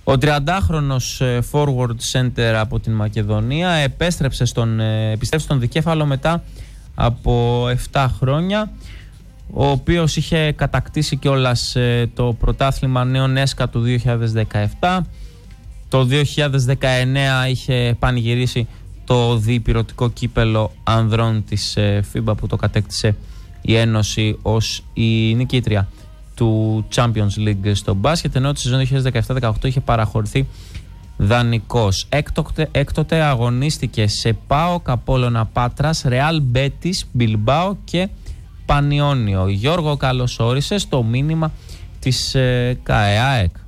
Ο 30χρονος forward center από την Μακεδονία επέστρεψε στον δικέφαλο μετά από 7 χρόνια, ο οποίος είχε κατακτήσει κιόλας το πρωτάθλημα νέων ΕΣΚΑ του 2017. Το 2019 είχε πανηγυρίσει το διπυρωτικό κύπελο ανδρών της FIBA που το κατέκτησε η Ένωση ως η νικήτρια του Champions League στο μπάσκετ, ενώ τη σεζόν 2017-18 είχε παραχωρηθεί δανεικός. Έκτοτε αγωνίστηκε σε ΠΑΟΚ, Απόλλωνα Πάτρας, Ρεάλ Μπέτις, Μπιλμπάο και Πανιόνιο. Γιώργο, καλώς όρισες στο μήνυμα της ΚΑΕΑΕΚ.